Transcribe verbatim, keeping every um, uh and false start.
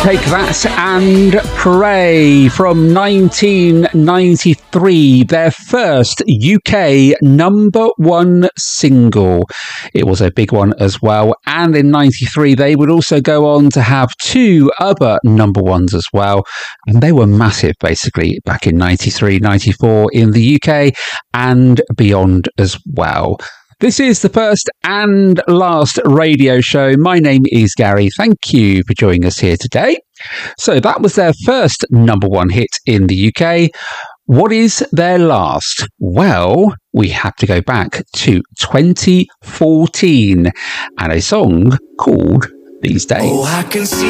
Take That and Pray from nineteen ninety-three, their first U K number one single. It was a big one as well. And in ninety-three, they would also go on to have two other number ones as well. And they were massive, basically, back in ninety-three, ninety-four in the U K and beyond as well. This is the first and last radio show. My name is Gary. Thank you for joining us here today. So that was their first number one hit in the U K. What is their last? Well, we have to go back to twenty fourteen and a song called These Days. Oh, I can see